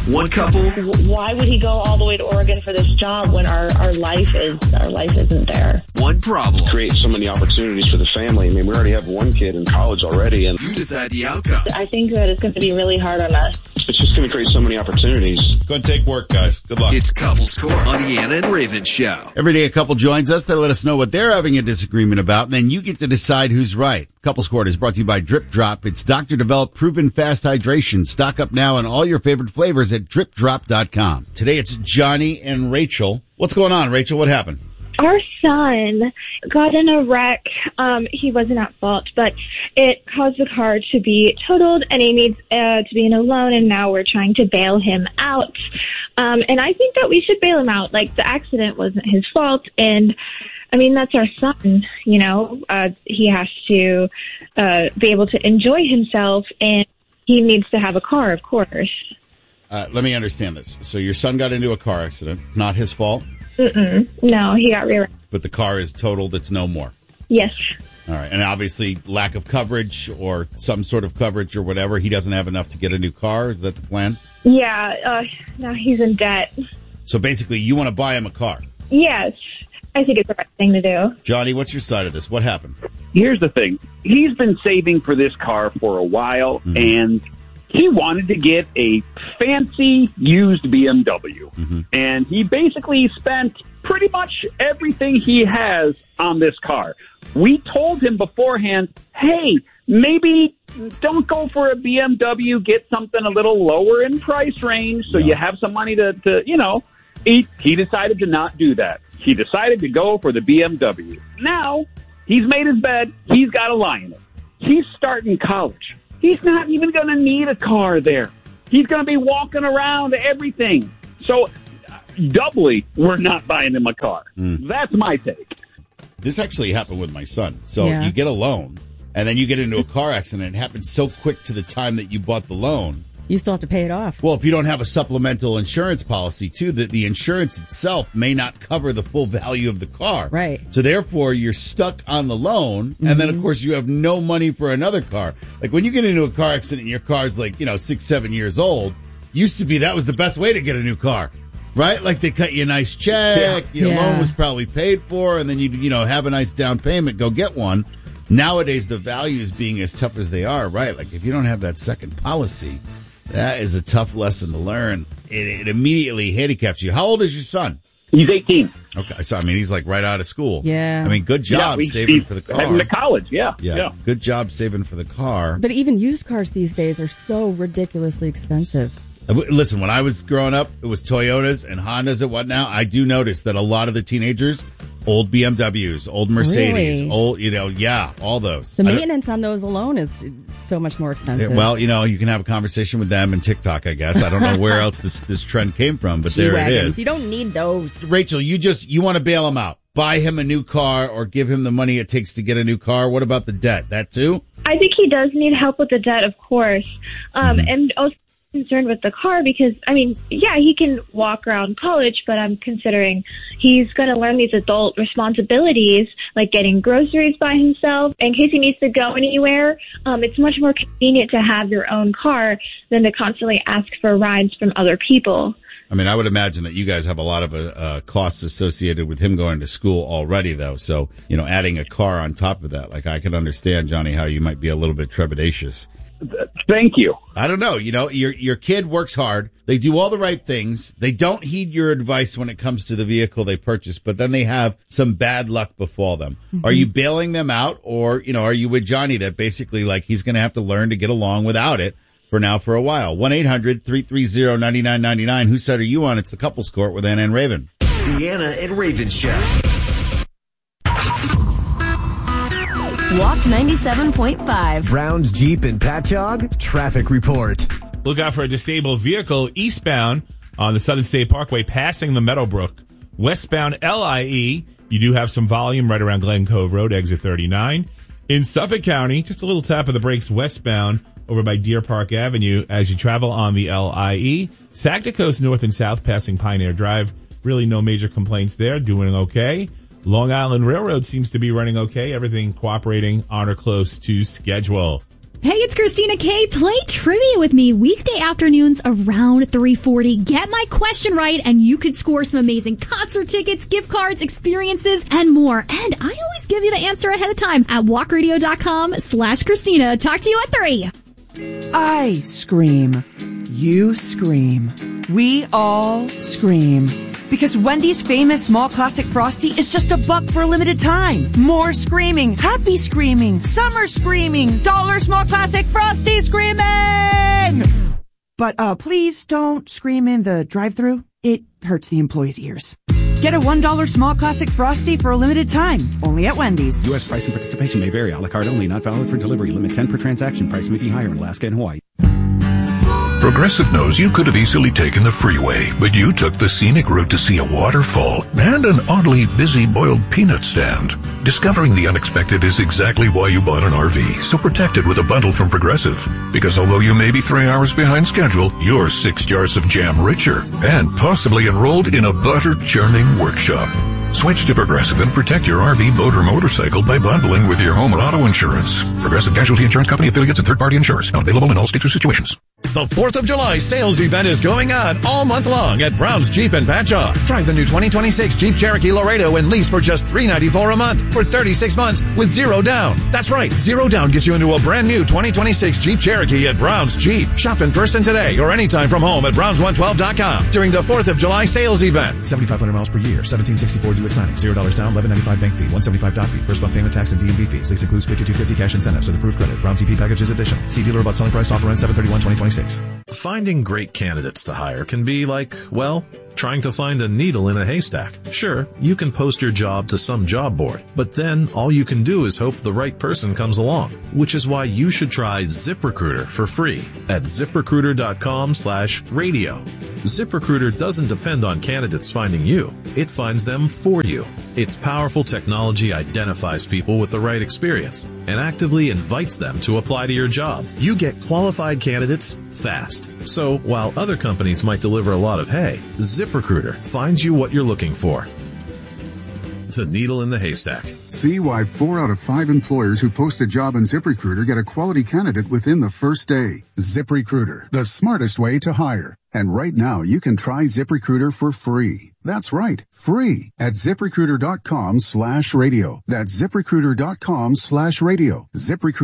One couple. Why would he go all the way to Oregon for this job when our life isn't there? One problem. Create so many opportunities for the family. I mean, we already have one kid in college already, and You decide the outcome. I think that it's going to be really hard on us. it's just going to create so many opportunities. Go and take work, guys. Good luck. It's Couple Score on the Anna and Raven Show. Every day a couple joins us. They let us know what they're having a disagreement about, and then you get to decide who's right. Couple Score is brought to you by Drip Drop. It's doctor-developed, proven fast hydration. Stock up now on all your favorite flavors at dripdrop.com. Today it's Johnny and Rachel. What's going on, Rachel? What happened? Our son got in a wreck. He wasn't at fault, but it caused the car to be totaled, and he needs to be in a loan, and now we're trying to bail him out. And I think that we should bail him out. Like, the accident wasn't his fault, and I mean, that's our son, you know. He has to be able to enjoy himself, and he needs to have a car, of course. Let me understand this. So your son got into a car accident. Not his fault? No, he got rear-ended. But the car is totaled. It's no more. Yes. All right. And obviously lack of coverage or some sort of coverage or whatever. He doesn't have enough to get a new car. Is that the plan? Yeah, now he's in debt. So basically you want to buy him a car. Yes, I think it's the right thing to do. Johnny, what's your side of this? What happened? Here's the thing. He's been saving for this car for a while, and he wanted to get a fancy used BMW. And he basically spent pretty much everything he has on this car. We told him beforehand, hey, maybe don't go for a BMW, get something a little lower in price range so you have some money to you know. He decided to not do that. He decided to go for the BMW. Now, he's made his bed. He's got to lie in it. He's starting college. He's not even going to need a car there. He's going to be walking around everything. So, doubly, we're not buying him a car. That's my take. This actually happened with my son. So you get a loan, and then you get into a car accident. It happens so quick to the time that you bought the loan. You still have to pay it off. Well, if you don't have a supplemental insurance policy, too, that the insurance itself may not cover the full value of the car. Right. So therefore, you're stuck on the loan, and then, of course, you have no money for another car. Like, when you get into a car accident and your car's like, 6, 7 years old, used to be that was the best way to get a new car. Right? Like, they cut you a nice check, your loan was probably paid for, and then you have a nice down payment, go get one. Nowadays, the values being as tough as they are, right? Like, if you don't have that second policy, that is a tough lesson to learn. It immediately handicaps you. How old is your son? He's 18. Okay, so I mean, he's like right out of school. Yeah. I mean, good job saving for the car. Heading to college, yeah. Good job saving for the car. But even used cars these days are so ridiculously expensive. Listen, when I was growing up, it was Toyotas and Hondas and whatnot. I do notice that a lot of the teenagers, old BMWs, old Mercedes, old, all those. The maintenance on those alone is so much more expensive. Well, you can have a conversation with them and TikTok, I guess. I don't know where else this trend came from, but there it is. You don't need those. Rachel, you want to bail him out. Buy him a new car or give him the money it takes to get a new car. What about the debt? That too? I think he does need help with the debt, of course. And also concerned with the car because, he can walk around college, but I'm considering he's going to learn these adult responsibilities, like getting groceries by himself. In case he needs to go anywhere, it's much more convenient to have your own car than to constantly ask for rides from other people. I mean, I would imagine that you guys have a lot of costs associated with him going to school already, though. So, adding a car on top of that, like I can understand, Johnny, how you might be a little bit trepidatious. Thank you. I don't know. Your kid works hard. They do all the right things. They don't heed your advice when it comes to the vehicle they purchase, but then they have some bad luck befall them. Are you bailing them out, or, are you with Johnny that basically, like, he's going to have to learn to get along without it for a while? 1-800-330-9999. Whose side are you on? It's the Couples Court with Anna and Raven. The Anna and Raven Show. Walk 97.5. Browns Jeep and Patchogue traffic report. Look out for a disabled vehicle eastbound on the Southern State Parkway passing the Meadowbrook. Westbound LIE, you do have some volume right around Glen Cove Road, exit 39. In Suffolk County, just a little tap of the brakes westbound over by Deer Park Avenue as you travel on the LIE. Saginaw Coast north and south passing Pioneer Drive. Really no major complaints there. Doing okay. Long Island Railroad seems to be running okay. Everything cooperating on or close to schedule. Hey, it's Christina K. Play trivia with me weekday afternoons around 3:40. Get my question right, and you could score some amazing concert tickets, gift cards, experiences, and more. And I always give you the answer ahead of time at walkradio.com/Christina. Talk to you at 3. I scream. You scream. We all scream. Because Wendy's famous small classic Frosty is just $1 for a limited time. More screaming, happy screaming, summer screaming, dollar small classic Frosty screaming! But please don't scream in the drive-thru. It hurts the employees' ears. Get a $1 small classic Frosty for a limited time. Only at Wendy's. U.S. price and participation may vary. A la carte only. Not valid for delivery. Limit 10 per transaction. Price may be higher in Alaska and Hawaii. Progressive knows you could have easily taken the freeway, but you took the scenic route to see a waterfall and an oddly busy boiled peanut stand. Discovering the unexpected is exactly why you bought an RV, so protect it with a bundle from Progressive. Because although you may be 3 hours behind schedule, you're 6 jars of jam richer and possibly enrolled in a butter-churning workshop. Switch to Progressive and protect your RV, boat, or motorcycle by bundling with your home and auto insurance. Progressive Casualty Insurance Company affiliates and third-party insurers. Not available in all states or situations. The 4th of July sales event is going on all month long at Brown's Jeep in Patchogue. Drive the new 2026 Jeep Cherokee Laredo and lease for just $394 a month for 36 months with 0 down. That's right, 0 down gets you into a brand new 2026 Jeep Cherokee at Brown's Jeep. Shop in person today or anytime from home at Browns112.com during the 4th of July sales event. 7,500 miles per year, 1764 due at signing, $0 down, $11.95 bank fee, $175 doc fee, first month payment tax and DMV fees. Lease includes $5,250 cash incentives with approved credit. Brown's EP package is additional. See dealer about selling price. Offer ends 7/31/2026. Finding great candidates to hire can be like, well, trying to find a needle in a haystack. Sure, you can post your job to some job board, but then all you can do is hope the right person comes along, which is why you should try ZipRecruiter for free at ZipRecruiter.com/radio. ZipRecruiter doesn't depend on candidates finding you. It finds them for you. Its powerful technology identifies people with the right experience and actively invites them to apply to your job. You get qualified candidates fast. So while other companies might deliver a lot of hay, ZipRecruiter finds you what you're looking for. The needle in the haystack. See why 4 out of 5 employers who post a job on ZipRecruiter get a quality candidate within the first day. ZipRecruiter, the smartest way to hire. And right now, you can try ZipRecruiter for free. That's right, free at ZipRecruiter.com/radio. That's ZipRecruiter.com/radio.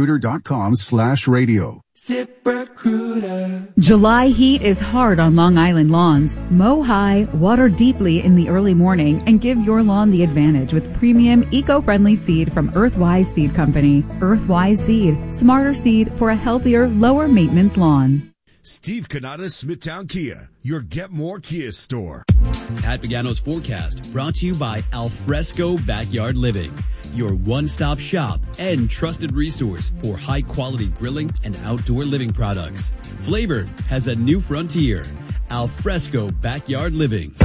ZipRecruiter.com/radio. ZipRecruiter. July heat is hard on Long Island lawns. Mow high, water deeply in the early morning, and give your lawn the advantage with premium eco-friendly seed from Earthwise Seed Company. Earthwise Seed, smarter seed for a healthier, lower maintenance lawn. Steve Canada, Smithtown Kia, your Get More Kia store. Pat Pagano's forecast brought to you by Alfresco Backyard Living, your one-stop shop and trusted resource for high-quality grilling and outdoor living products. Flavor has a new frontier. Alfresco Backyard Living.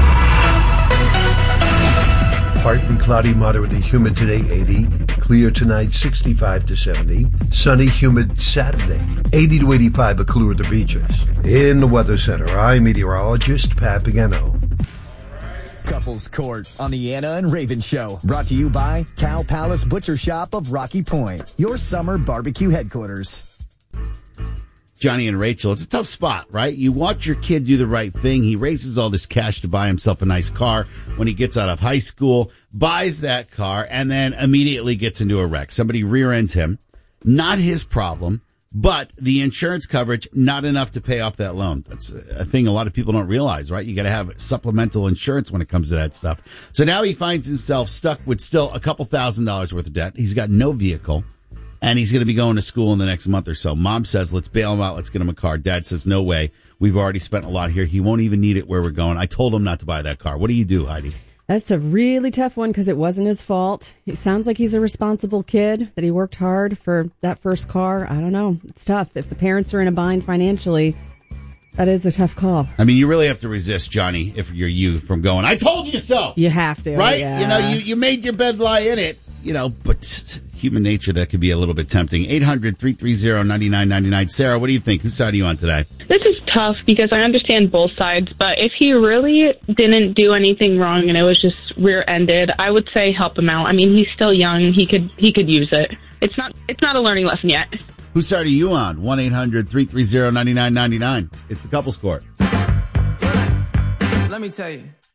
Partly cloudy, moderately humid today, 80. Clear tonight, 65 to 70. Sunny, humid Saturday, 80 to 85, but cooler at the beaches. In the Weather Center, I'm meteorologist Pat Pagano. Couples Court on the Anna and Raven Show. Brought to you by Cow Palace Butcher Shop of Rocky Point, your summer barbecue headquarters. Johnny and Rachel, it's a tough spot, right? You watch your kid do the right thing. He raises all this cash to buy himself a nice car. When he gets out of high school, buys that car, and then immediately gets into a wreck. Somebody rear ends him. Not his problem, but the insurance coverage, not enough to pay off that loan. That's a thing a lot of people don't realize, right? You got to have supplemental insurance when it comes to that stuff. So now he finds himself stuck with still a couple $1,000s worth of debt. He's got no vehicle. And he's going to be going to school in the next month or so. Mom says, let's bail him out. Let's get him a car. Dad says, no way. We've already spent a lot here. He won't even need it where we're going. I told him not to buy that car. What do you do, Heidi? That's a really tough one because it wasn't his fault. It sounds like he's a responsible kid, that he worked hard for that first car. I don't know. It's tough. If the parents are in a bind financially, that is a tough call. I mean, you really have to resist, Johnny, if you're you, from going, I told you so. You have to. Right? Yeah. You know, you made your bed lie in it. You know, but human nature, that could be a little bit tempting. 800-330-9999. Sarah, what do you think? Whose side are you on today? This is tough because I understand both sides, but if he really didn't do anything wrong and it was just rear-ended, I would say help him out. I mean, he's still young. He could use it. It's not a learning lesson yet. Whose side are you on? 1-800-330-9999. It's the Couples Court. Let me tell you.